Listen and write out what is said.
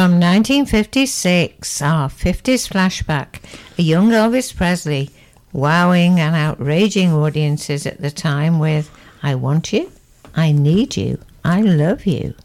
From 1956, our 50s flashback, a young Elvis Presley wowing and outraging audiences at the time with I Want You, I Need You, I Love You.